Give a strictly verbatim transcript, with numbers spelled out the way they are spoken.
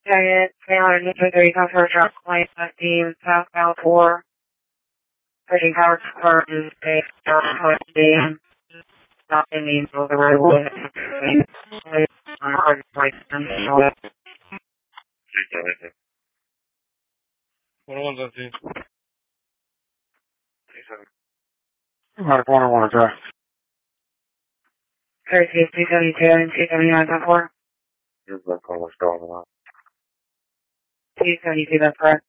Giant, three hundred three, customer truck, plane fifteen, southbound four, pushing power car is a start being stopping means of the roadway. On a hard place, and so one oh one seventeen. Mark one oh one address. thirty-two, two seventy-two, and two seventy-nine, four. Here's that call, what's going on? two seventy-two, that's correct.